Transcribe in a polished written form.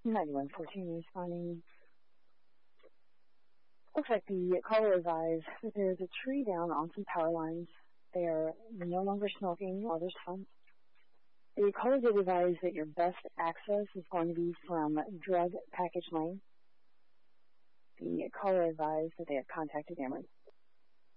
9114 responding. Looks like the caller advised that there's a tree down on some power lines. They are no longer smoking, all there's fun. The caller did advise that your best access is going to be from Drug Package Lane. The caller advised that they have contacted Emory.